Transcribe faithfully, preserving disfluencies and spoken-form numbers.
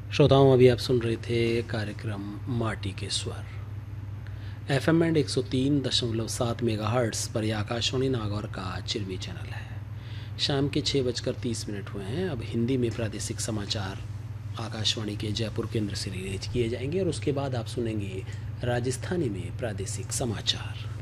श्रोताओं, अभी आप सुन रहे थे कार्यक्रम माटी के स्वर एफ एम एंड एक सौ तीन दशमलव सात मेगा हर्ट्स पर। यह आकाशवाणी नागौर का चिरवी चैनल है। शाम के छः बजकर तीस मिनट हुए हैं। अब हिंदी में प्रादेशिक समाचार आकाशवाणी के जयपुर केंद्र से रिलीज किए जाएंगे और उसके बाद आप सुनेंगे राजस्थानी में प्रादेशिक समाचार।